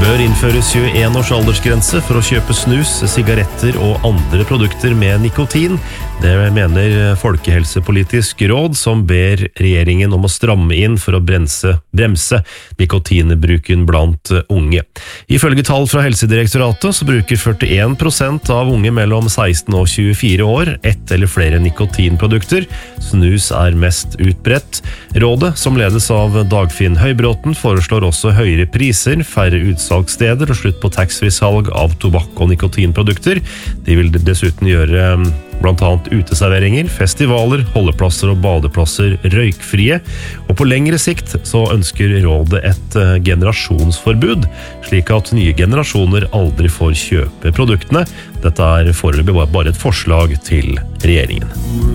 bør innføres 21 års aldersgrense for å kjøpe snus, sigaretter og andre produkter med nikotin. Det mener Folkehelsepolitisk råd, som ber regjeringen om å stramme inn for å bremse nikotinbruken blant unge. Ifølge tall fra Helsedirektoratet så bruker 41% av unge mellom 16 og 24 år ett eller flere nikotinprodukter. Snus er mest utbredt. Rådet, som ledes av Dagfinn Høybråten, foreslår også høyere priser, færre utsalgssteder og slutt på taxfree-salg av tobakk og nikotinprodukter. De vil dessuten gjøre blant annet uteserveringer, festivaler, holdeplasser og badeplasser røykfrie. Og på lengre sikt så ønsker rådet et generasjonsforbud, slik at nye generasjoner aldri får kjøpe produktene. Dette er foreløpig bare et forslag til regjeringen.